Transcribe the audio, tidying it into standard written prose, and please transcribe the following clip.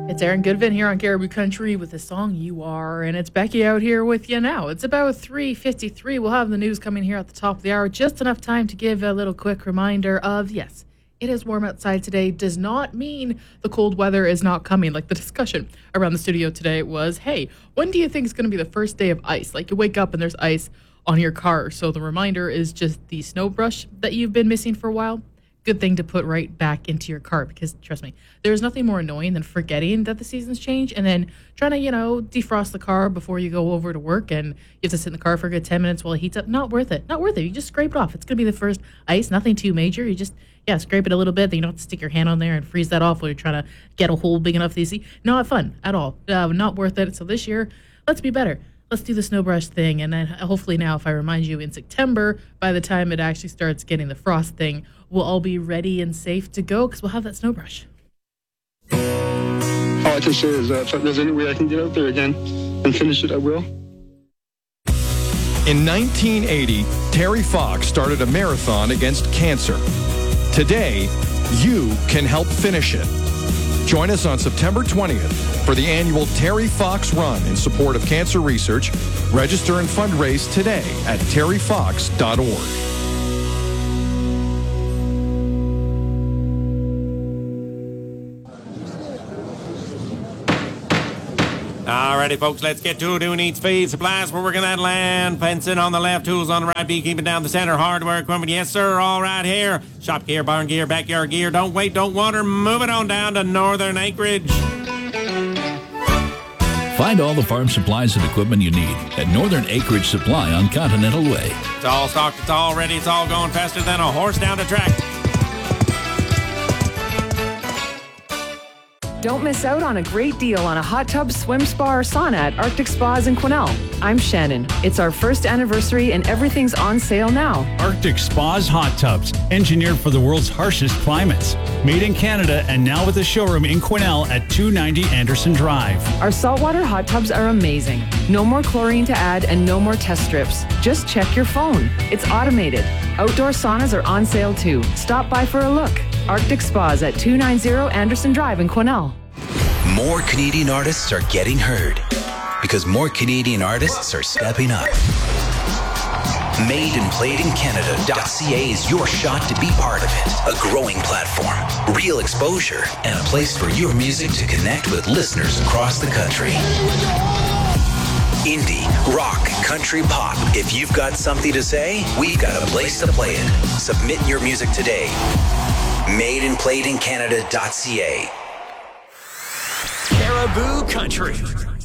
It's Aaron Goodvin here on Caribou Country with the song You Are, and it's Becky out here with you now. It's about 3:53. We'll have the news coming here at the top of the hour. Just enough time to give a little quick reminder of, yes, it is warm outside today. Does not mean the cold weather is not coming. Like the discussion around the studio today was, hey, when do you think is going to be the first day of ice? Like you wake up and there's ice on your car. So the reminder is just the snow brush that you've been missing for a while. Good thing to put right back into your car, because trust me, there's nothing more annoying than forgetting that the seasons change and then trying to, defrost the car before you go over to work, and you have to sit in the car for a good 10 minutes while it heats up. Not worth it. Not worth it. You just scrape it off. It's going to be the first ice, nothing too major. You just, scrape it a little bit. Then you don't have to stick your hand on there and freeze that off while you're trying to get a hole big enough to see. Not fun at all. Not worth it. So this year, let's be better. Let's do the snow brush thing. And then hopefully now, if I remind you in September, by the time it actually starts getting the frost thing, we'll all be ready and safe to go because we'll have that snow brush. All I can say is if there's any way I can get out there again and finish it, I will. In 1980, Terry Fox started a marathon against cancer. Today, you can help finish it. Join us on September 20th for the annual Terry Fox Run in support of cancer research. Register and fundraise today at terryfox.org. Alrighty, folks, let's get to it. Who needs feed? Supplies, we're working that land. Fencing on the left, tools on the right, beekeeping down the center, hardware equipment, yes, sir, all right here. Shop gear, barn gear, backyard gear. Don't wait, don't wander. Move it on down to Northern Acreage. Find all the farm supplies and equipment you need at Northern Acreage Supply on Continental Way. It's all stocked, it's all ready, it's all going faster than a horse down the track. Don't miss out on a great deal on a hot tub, swim spa, or sauna at Arctic Spas in Quesnel. I'm Shannon. It's our first anniversary and everything's on sale now. Arctic Spas Hot Tubs, engineered for the world's harshest climates. Made in Canada and now with a showroom in Quesnel at 290 Anderson Drive. Our saltwater hot tubs are amazing. No more chlorine to add and no more test strips. Just check your phone. It's automated. Outdoor saunas are on sale too. Stop by for a look. Arctic Spas at 290 Anderson Drive in Quesnel. More Canadian artists are getting heard because more Canadian artists are stepping up. MadeandPlayedInCanada.ca is your shot to be part of it. A growing platform, real exposure, and a place for your music to connect with listeners across the country. Indie, rock, country, pop. If you've got something to say, we've got a place to play it. Submit your music today. MadeandPlayedInCanada.ca. Caribou Country.